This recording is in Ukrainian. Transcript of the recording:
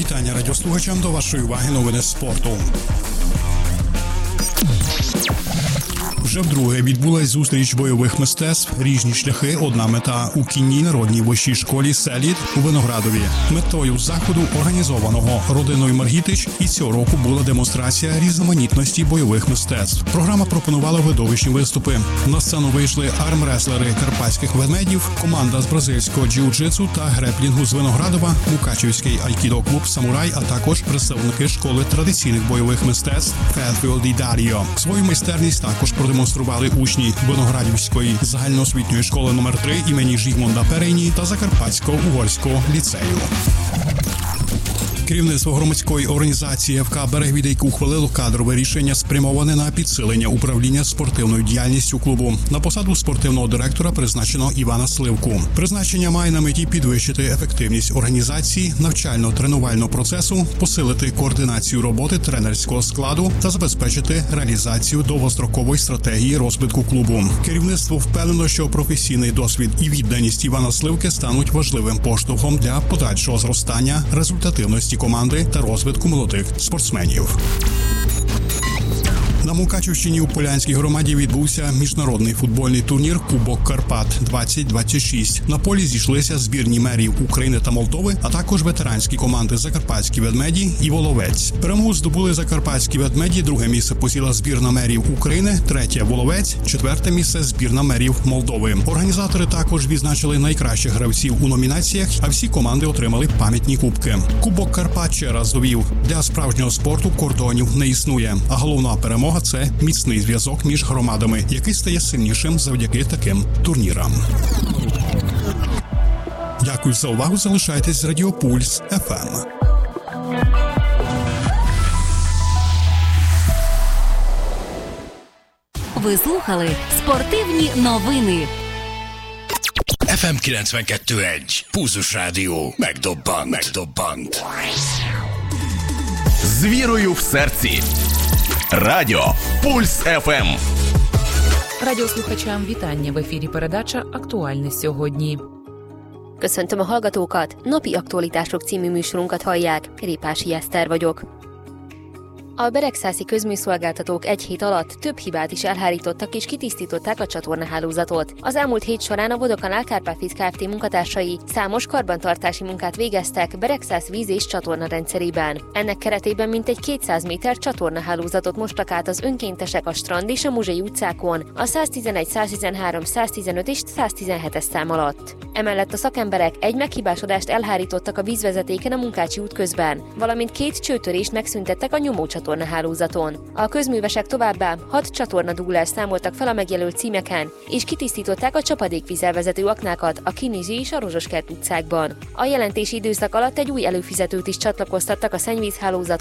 Вітання радіослухачам, до вашої уваги новини спорту. Вже вдруге відбулась зустріч бойових мистецтв «Різні шляхи. Одна мета» у кінній народній вищій школі «Селід» у Виноградові. Метою заходу, організованого родиною Маргітич, і цього року була демонстрація різноманітності бойових мистецтв. Програма пропонувала видовищні виступи. На сцену вийшли армреслери карпатських ведмедів, команда з бразильського джиу-джитсу та греплінгу з Виноградова, Мукачівський айкідо-клуб «Самурай», а також представники школи традиційних бойових мистецтв «Фетфілд і Даріо». Свою майстерність також продемонстрували учні Виноградівської загальноосвітньої школи номер 3 імені Жігмунда Перейні та Закарпатського угорського ліцею. Керівництво громадської організації ФК «Берегвідейки» ухвалило кадрове рішення, спрямоване на підсилення управління спортивною діяльністю клубу. На посаду спортивного директора призначено Івана Сливку. Призначення має на меті підвищити ефективність організації, навчально-тренувального процесу, посилити координацію роботи тренерського складу та забезпечити реалізацію довгострокової стратегії розвитку клубу. Керівництво впевнено, що професійний досвід і відданість Івана Сливки стануть важливим поштовхом для подальшого зростання результативності команди та розвитку молодих спортсменів. На Мукачівщині у Полянській громаді відбувся міжнародний футбольний турнір «Кубок Карпат-2026». На полі зійшлися збірні мерів України та Молдови, а також ветеранські команди «Закарпатські ведмеді» і «Воловець». Перемогу здобули «Закарпатські ведмеді», друге місце посіла збірна мерів України, третє – «Воловець», четверте місце – збірна мерів Молдови. Організатори також відзначили найкращих гравців у номінаціях, а всі команди отримали пам'ятні кубки. «Кубок Карпат» ще раз довів, для справжнього спорту кордонів не існує, а головна перемога – це міцний зв'язок між громадами, який стає сильнішим завдяки таким турнірам. Дякую за увагу. Залишайтесь з Радіо Пульс ФМ. Ви слухали спортивні новини. FM 92.1. Pulzus Rádió. Megdobbant. З вірою в серці. Радіо Пульс ФМ. Радіослухачам вітання. В ефірі передача «Актуальне сьогодні». Köszöntöm a hallgatókat! Napi aktualitások című műsorunkat hallják. Répási Eszter vagyok. A beregszászi közműszolgáltatók egy hét alatt több hibát is elhárítottak és kitisztították a csatornahálózatot. Az elmúlt hét során a Vodafone Kárpát Kft. Munkatársai számos karbantartási munkát végeztek Beregszász víz- és csatornarendszerében. Ennek keretében mintegy 200 méter csatornahálózatot mostak át az önkéntesek a Strand és a Muzsai utcákon, a 111, 113, 115 és 117-es szám alatt. Emellett a szakemberek egy meghibásodást elhárítottak a vízvezetéken a Munkácsi út közben, valamint 2 csőtörést megszüntettek a nyomócsatornahálózaton. A közművesek továbbá 6 csatornaduglást számoltak fel a megjelölt címeken, és kitisztították a csapadékvízzel vezető aknákat a Kinizsi és a Rozsoskert utcákban. A jelentési időszak alatt egy új előfizetőt is csatlakoztattak a szennyvízhálózathoz,